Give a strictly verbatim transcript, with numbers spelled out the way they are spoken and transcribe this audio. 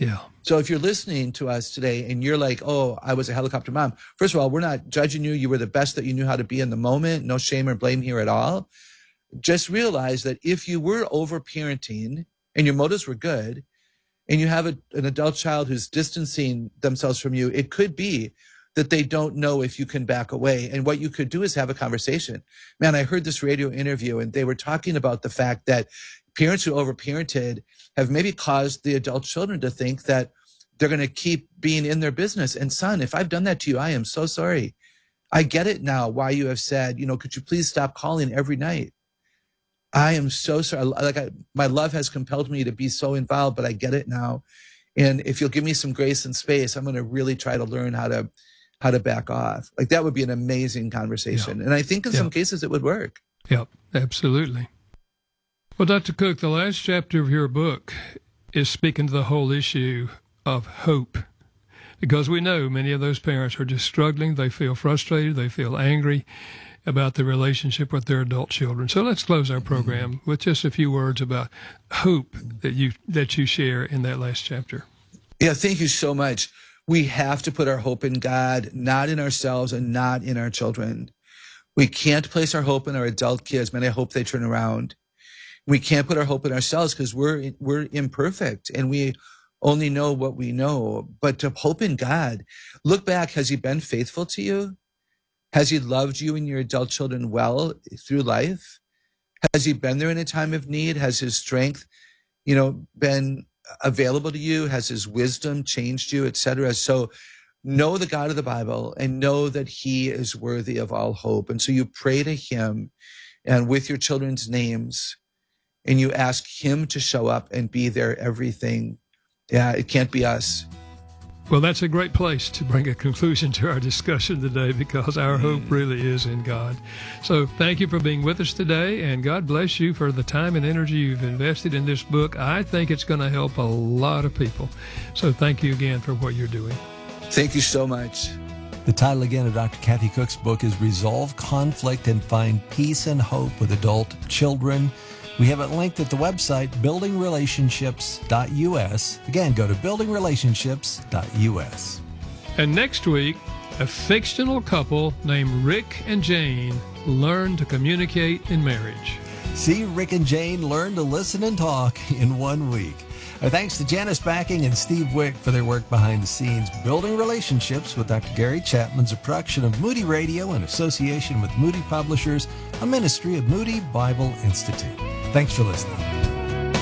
Yeah. So if you're listening to us today and you're like, oh, I was a helicopter mom. First of all, we're not judging you. You were the best that you knew how to be in the moment. No shame or blame here at all. Just realize that if you were over-parenting and your motives were good and you have a, an adult child who's distancing themselves from you, it could be that they don't know if you can back away. And what you could do is have a conversation. Man, I heard this radio interview and they were talking about the fact that parents who over-parented have maybe caused the adult children to think that they're going to keep being in their business. And son, if I've done that to you, I am so sorry. I get it now why you have said, you know, could you please stop calling every night? I am so sorry. Like I, my love has compelled me to be so involved, but I get it now. And if you'll give me some grace and space, I'm going to really try to learn how to, how to back off. Like that would be an amazing conversation. Yeah. And I think in yeah. some cases it would work. Yep, absolutely. Well, Doctor Cook, the last chapter of your book is speaking to the whole issue of hope, because we know many of those parents are just struggling. They feel frustrated. They feel angry about the relationship with their adult children. So let's close our program with just a few words about hope that you that you share in that last chapter. Yeah, thank you so much. We have to put our hope in God, not in ourselves and not in our children. We can't place our hope in our adult kids. Man, I hope they turn around. We can't put our hope in ourselves because we're we're imperfect and we only know what we know. But to hope in God, look back, has he been faithful to you? Has he loved you and your adult children well through life? Has he been there in a time of need? Has his strength, you know, been available to you? Has his wisdom changed you, et cetera? So know the God of the Bible and know that he is worthy of all hope. And so you pray to him and with your children's names, and you ask him to show up and be their everything. Yeah, it can't be us. Well, that's a great place to bring a conclusion to our discussion today, because our hope really is in God. So thank you for being with us today, and God bless you for the time and energy you've invested in this book. I think it's going to help a lot of people. So thank you again for what you're doing. Thank you so much. The title again of Doctor Kathy Cook's book is Resolve Conflict and Find Peace and Hope with Adult Children. We have it linked at the website, building relationships dot U S. Again, go to building relationships dot U S. And next week, a fictional couple named Rick and Jane learn to communicate in marriage. See, Rick and Jane learn to listen and talk in one week. Our thanks to Janice Backing and Steve Wick for their work behind the scenes. Building Relationships with Doctor Gary Chapman's a production of Moody Radio in association with Moody Publishers, a ministry of Moody Bible Institute. Thanks for listening.